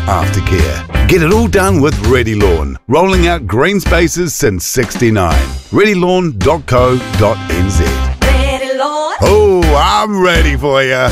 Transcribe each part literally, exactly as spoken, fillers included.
aftercare. Get it all done with Ready Lawn, rolling out green spaces since sixty-nine. ready lawn dot co dot n z. Ready Lawn. Oh, I'm ready for you.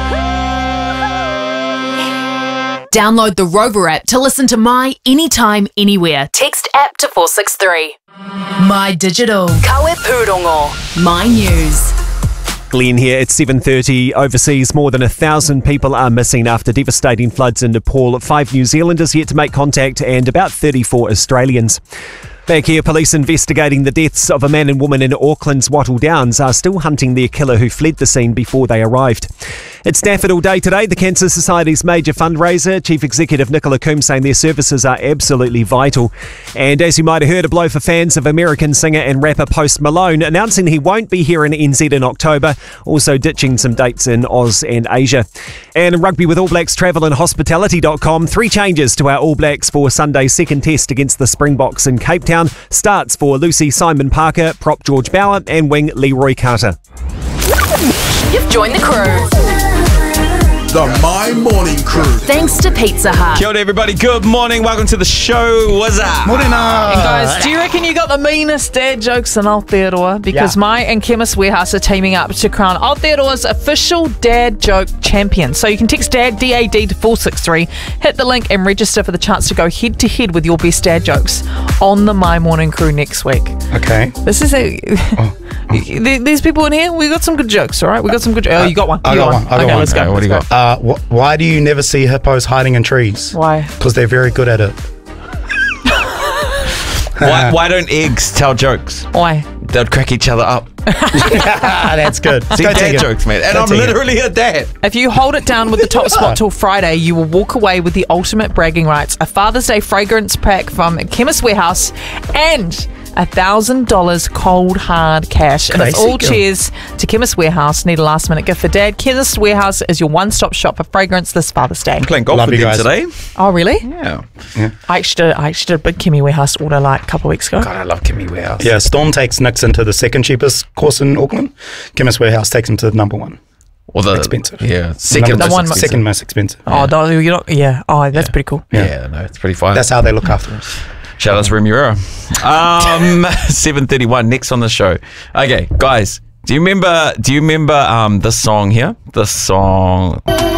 Download the Rover app to listen to My Anytime, Anywhere. Text app to four six three. My Digital. Kawe Pūrongo. My News. Glenn here. It's seven thirty. Overseas, more than a thousand people are missing after devastating floods in Nepal. Five New Zealanders yet to make contact and about thirty-four Australians. Back here, police investigating the deaths of a man and woman in Auckland's Wattle Downs are still hunting their killer who fled the scene before they arrived. It's Daffodil Day today, the Cancer Society's major fundraiser. Chief Executive Nicola Coombs saying their services are absolutely vital. And as you might have heard, a blow for fans of American singer and rapper Post Malone, announcing he won't be here in N Z in October, also ditching some dates in Oz and Asia. And in rugby with All Blacks Travel and Hospitality dot com, three changes to our All Blacks for Sunday's second test against the Springboks in Cape Town. Starts for Lucy Simon Parker, prop George Bauer and wing Leroy Carter. You've joined the crew. The My Morning Crew. Thanks to Pizza Hut. Kia ora, everybody. Good morning. Welcome to the show. What's up? Morena. And guys, do you reckon you got the meanest dad jokes in Aotearoa? Because Yeah. Mai and Chemist Warehouse are teaming up to crown Aotearoa's official dad joke champion. So you can text DAD, D A D, to four six three, hit the link and register for the chance to go head to head with your best dad jokes on the My Morning Crew next week. Okay. This is a... There- There's people in here. We got some good jokes, all right? We got some good... Oh, you got one. I You got one. I got okay, one. let's go. Okay, what do you let's got? go. Uh, wh- why do you never see hippos hiding in trees? Why? Because they're very good at it. Why, why don't eggs tell jokes? Why? They'd crack each other up. That's good. See, Go dad take it. jokes, man. And Go I'm take it. literally a dad. If you hold it down with the top spot till Friday, you will walk away with the ultimate bragging rights, a Father's Day fragrance pack from Chemist Warehouse and one thousand dollars cold hard cash. And it's Crazy all girl. cheers to Chemist Warehouse. Need a last minute gift for Dad? Chemist Warehouse is your one-stop shop for fragrance this Father's Day. I'm playing golf Love with you them guys. today. Oh, really? Yeah. I actually did, I actually did a big Chemist Warehouse order like a couple of weeks ago. God, I love Kimmy Warehouse. Yeah, Storm takes Nix into the second cheapest course in Auckland. Chemist Warehouse takes him to the number one. Or the Expensive. Yeah. Second Number- The one- most second most expensive. Oh, no, you're not, yeah. Oh, that's pretty cool. Yeah. yeah, no, it's pretty fine. That's how they look after us. Shout out to Remuera. Um, seven thirty-one, next on the show. Okay, guys, do you remember, do you remember um, this song here? This song...